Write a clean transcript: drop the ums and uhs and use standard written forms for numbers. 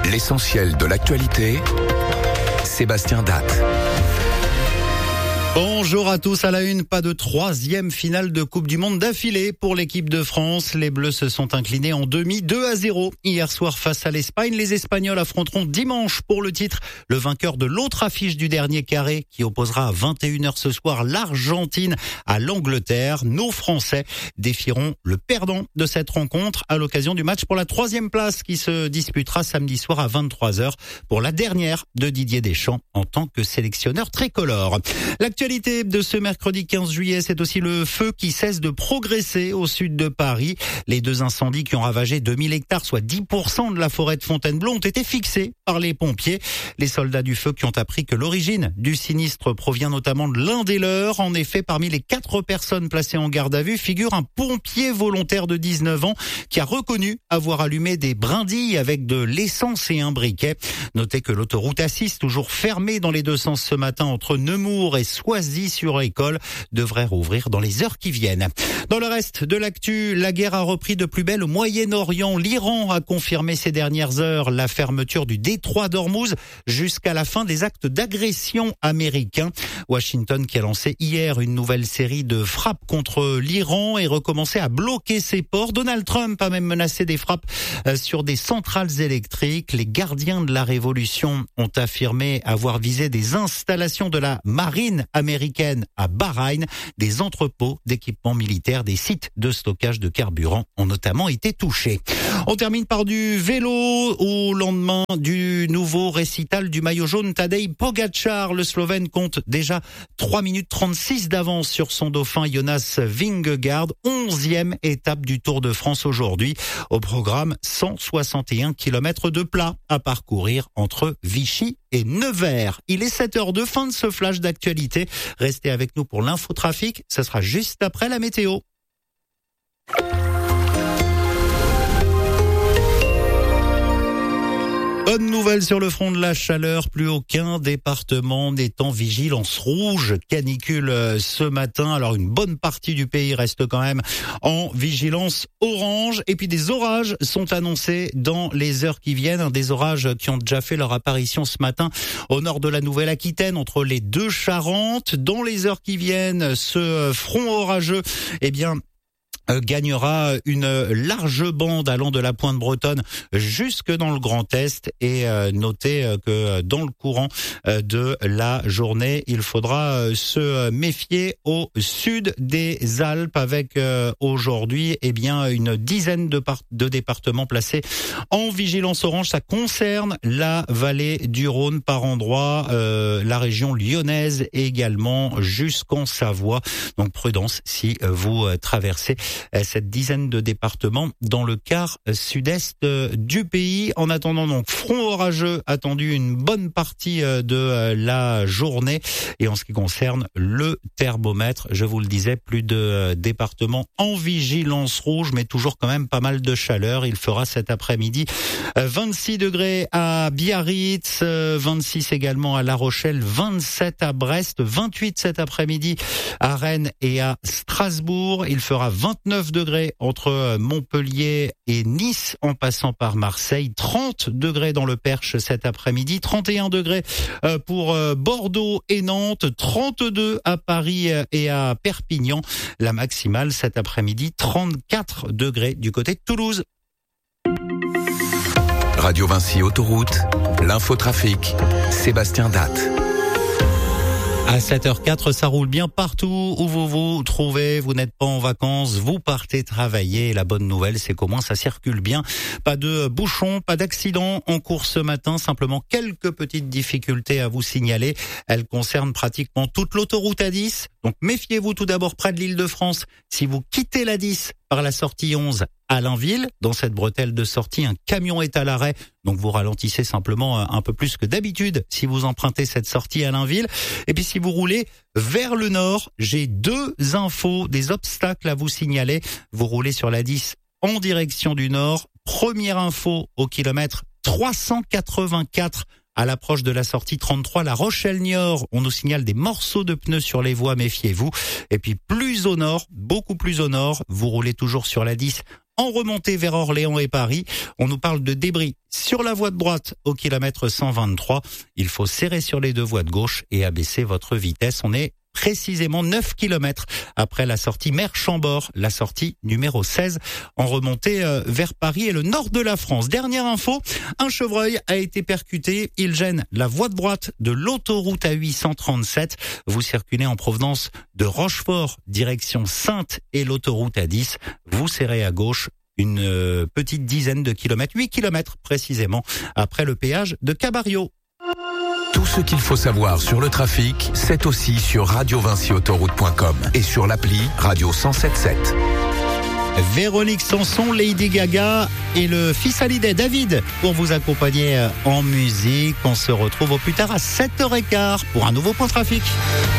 L'essentiel de l'actualité, Sébastien Datte. Bonjour à tous, à la une, pas de troisième finale de Coupe du Monde d'affilée pour l'équipe de France. Les Bleus se sont inclinés en demi 2-0 hier soir face à l'Espagne. Les Espagnols affronteront dimanche pour le titre le vainqueur de l'autre affiche du dernier carré qui opposera à 21h ce soir l'Argentine à l'Angleterre. Nos Français défieront le perdant de cette rencontre à l'occasion du match pour la troisième place qui se disputera samedi soir à 23h pour la dernière de Didier Deschamps en tant que sélectionneur tricolore. L'actualité de ce mercredi 15 juillet, c'est aussi le feu qui cesse de progresser au sud de Paris. Les deux incendies qui ont ravagé 2000 hectares, soit 10% de la forêt de Fontainebleau, ont été fixés par les pompiers. Les soldats du feu qui ont appris que l'origine du sinistre provient notamment de l'un des leurs. En effet, parmi les 4 personnes placées en garde à vue figure un pompier volontaire de 19 ans qui a reconnu avoir allumé des brindilles avec de l'essence et un briquet. Notez que l'autoroute A6, toujours fermée dans les deux sens ce matin entre Nemours et Soisy-sur-École, devrait rouvrir dans les heures qui viennent. Dans le reste de l'actu, la guerre a repris de plus belle au Moyen-Orient. L'Iran a confirmé ces dernières heures la fermeture du détroit d'Ormuz jusqu'à la fin des actes d'agression américains. Washington, qui a lancé hier une nouvelle série de frappes contre l'Iran et recommencé à bloquer ses ports. Donald Trump a même menacé des frappes sur des centrales électriques. Les gardiens de la révolution ont affirmé avoir visé des installations de la marine américaine à Bahreïn. Des entrepôts d'équipements militaires, des sites de stockage de carburant ont notamment été touchés. On termine par du vélo au lendemain du nouveau récital du maillot jaune Tadej Pogačar. Le Slovène compte déjà 3 minutes 36 d'avance sur son dauphin Jonas Vingegaard. 11e étape du Tour de France aujourd'hui. Au programme, 161 km de plat à parcourir entre Vichy et Nevers. Il est 7h02, fin de ce flash d'actualité. Restez avec nous pour l'infotrafic. Ce sera juste après la météo. Bonne nouvelle sur le front de la chaleur, plus aucun département n'est en vigilance rouge, canicule ce matin. Alors une bonne partie du pays reste quand même en vigilance orange. Et puis des orages sont annoncés dans les heures qui viennent. Des orages qui ont déjà fait leur apparition ce matin au nord de la Nouvelle-Aquitaine, entre les deux Charentes. Dans les heures qui viennent, ce front orageux, gagnera une large bande allant de la pointe bretonne jusque dans le Grand Est. Et notez que dans le courant de la journée, il faudra se méfier au sud des Alpes avec aujourd'hui une dizaine de départements placés en vigilance orange. Ça concerne la vallée du Rhône par endroits, la région lyonnaise également jusqu'en Savoie. Donc prudence si vous traversez cette dizaine de départements dans le quart sud-est du pays. En attendant donc front orageux attendu une bonne partie de la journée. Et en ce qui concerne le thermomètre, je vous le disais, plus de départements en vigilance rouge, mais toujours quand même pas mal de chaleur. Il fera cet après-midi 26 degrés à Biarritz, 26 également à La Rochelle, 27 à Brest, 28 cet après-midi à Rennes et à Strasbourg. Il fera 29 degrés entre Montpellier et Nice en passant par Marseille, 30 degrés dans le Perche cet après-midi, 31 degrés pour Bordeaux et Nantes, 32 à Paris et à Perpignan. La maximale cet après-midi, 34 degrés du côté de Toulouse. Radio Vinci Autoroute, l'infotrafic, Sébastien Datte. À 7h04, ça roule bien partout où vous vous trouvez. Vous n'êtes pas en vacances, vous partez travailler. La bonne nouvelle, c'est qu'au moins ça circule bien. Pas de bouchons, pas d'accidents en cours ce matin. Simplement quelques petites difficultés à vous signaler. Elles concernent pratiquement toute l'autoroute A10. Donc méfiez-vous tout d'abord près de l'Île-de-France. Si vous quittez la 10 par la sortie 11 à Blainville, dans cette bretelle de sortie, un camion est à l'arrêt. Donc vous ralentissez simplement un peu plus que d'habitude si vous empruntez cette sortie à Blainville. Et puis si vous roulez vers le nord, j'ai 2 infos, des obstacles à vous signaler. Vous roulez sur la 10 en direction du nord. Première info au kilomètre 384 à l'approche de la sortie 33, La Rochelle-Niort. On nous signale des morceaux de pneus sur les voies, méfiez-vous. Et puis plus au nord, beaucoup plus au nord, vous roulez toujours sur la 10 En remontée vers Orléans et Paris, on nous parle de débris sur la voie de droite au kilomètre 123. Il faut serrer sur les deux voies de gauche et abaisser votre vitesse. On est précisément 9 km après la sortie Mer-Chambord, la sortie numéro 16 en remontée vers Paris et le nord de la France. Dernière info, un chevreuil a été percuté. Il gêne la voie de droite de l'autoroute A837. Vous circulez en provenance de Rochefort, direction Saintes et l'autoroute A10. Vous serrez à gauche une petite dizaine de kilomètres, 8 kilomètres précisément, après le péage de Cabario. Tout ce qu'il faut savoir sur le trafic, c'est aussi sur radiovinciautoroute.com et sur l'appli Radio 107.7. Véronique Sanson, Lady Gaga et le fils Hallyday, David, pour vous accompagner en musique. On se retrouve au plus tard à 7h15 pour un nouveau point trafic.